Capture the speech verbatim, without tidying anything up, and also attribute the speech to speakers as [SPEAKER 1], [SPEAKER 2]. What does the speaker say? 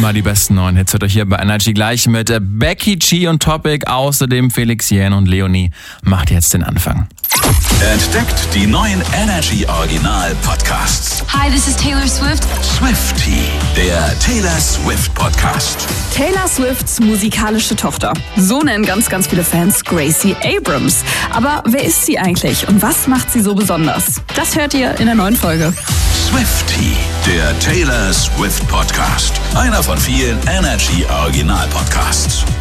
[SPEAKER 1] Immer die besten neuen Hits hört euch hier bei Energy gleich mit Becky G und Topic. Außerdem Felix Jähn und Leonie macht jetzt den Anfang.
[SPEAKER 2] Entdeckt die neuen Energy Original Podcasts.
[SPEAKER 3] Hi, this is Taylor Swift.
[SPEAKER 2] Swiftie, der Taylor Swift Podcast.
[SPEAKER 4] Taylor Swifts musikalische Tochter. So nennen ganz, ganz viele Fans Gracie Abrams. Aber wer ist sie eigentlich und was macht sie so besonders? Das hört ihr in der neuen Folge.
[SPEAKER 2] Swiftie, der Taylor Swift Podcast. Einer von vielen Energy Original Podcasts.